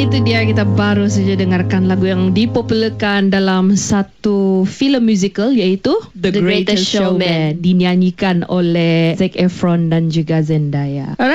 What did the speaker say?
itu dia, kita baru saja dengarkan lagu yang dipopularkan dalam satu filem musical iaitu The Greatest Showman. dinyanyikan oleh Zac Efron dan juga Zendaya.